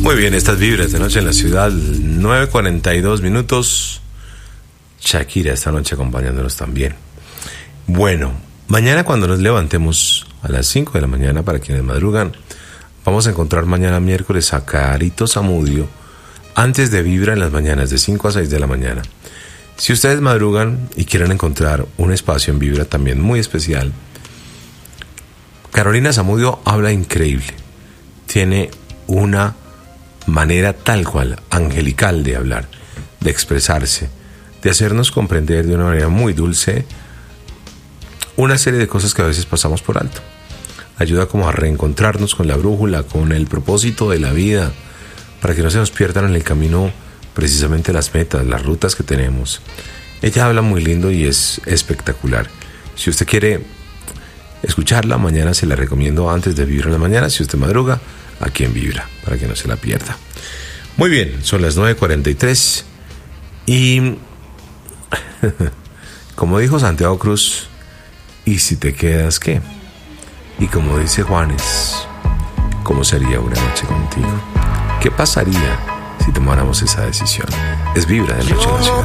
Muy bien, estas vibras de noche en la ciudad, 9:42. Shakira esta noche acompañándonos también. Bueno, mañana cuando nos levantemos a las 5 de la mañana, para quienes madrugan, vamos a encontrar mañana miércoles a Carito Zamudio antes de Vibra en las mañanas de 5 a 6 de la mañana. Si ustedes madrugan y quieren encontrar un espacio en Vibra también muy especial, Carolina Zamudio habla increíble. Tiene una manera tal cual, angelical de hablar, de expresarse, de hacernos comprender de una manera muy dulce una serie de cosas que a veces pasamos por alto. Ayuda como a reencontrarnos con la brújula, con el propósito de la vida, para que no se nos pierdan en el camino precisamente las metas, las rutas que tenemos. Ella habla muy lindo y es espectacular. Si usted quiere escucharla, mañana se la recomiendo antes de Vibra en la mañana. Si usted madruga, aquí en Vibra, para que no se la pierda. Muy bien, son las 9:43 y como dijo Santiago Cruz, ¿y si te quedas qué? Y como dice Juanes, ¿cómo sería una noche contigo? ¿Qué pasaría si tomáramos esa decisión? Es Vibra de Noche en la Ciudad.